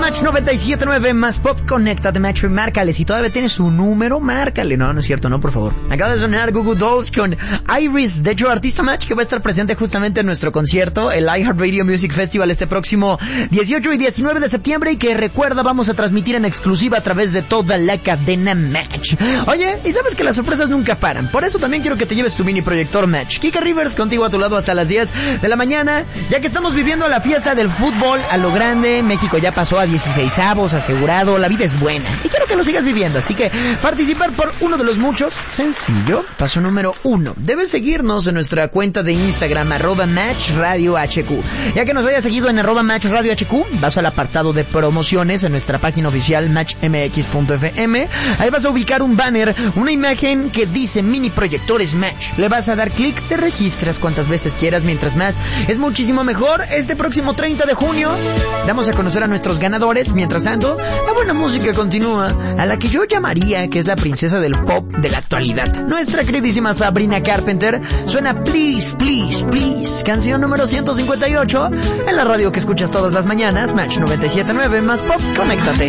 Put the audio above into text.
Match 97.9 más Pop, conéctate, Match, y márcale. Si todavía tienes su número, márcale. No, no es cierto, no, por favor. Acaba de sonar Goo Goo Dolls con Iris, de hecho, artista Match que va a estar presente justamente en nuestro concierto, el iHeartRadio Music Festival, este próximo 18 y 19 de septiembre, y que recuerda, vamos a transmitir en exclusiva a través de toda la cadena Match. Oye, y sabes que las sorpresas nunca paran, por eso también quiero que te lleves tu mini proyector Match. Kika Rivers contigo a tu lado hasta las 10 de la mañana, ya que estamos viviendo la fiesta del fútbol a lo grande. México ya pasó a 16avos, asegurado, la vida es buena y quiero que lo sigas viviendo, así que participar por uno de los muchos, sencillo. Paso número 1, debes seguirnos en nuestra cuenta de Instagram, @MatchRadioHQ. Ya que nos hayas seguido en @MatchRadioHQ, vas al apartado de promociones en nuestra página oficial matchmx.fm. Ahí vas a ubicar un banner, una imagen que dice mini proyectores Match. Le vas a dar clic, te registras cuantas veces quieras, mientras más es muchísimo mejor. Este próximo 30 de junio damos a conocer a nuestros ganadores. Mientras tanto, la buena música continúa, a la que yo llamaría que es la princesa del pop de la actualidad. Nuestra queridísima Sabrina Carpenter suena Please, Please, Please, canción número 158 en la radio que escuchas todas las mañanas, Match 97.9 más Pop, conéctate.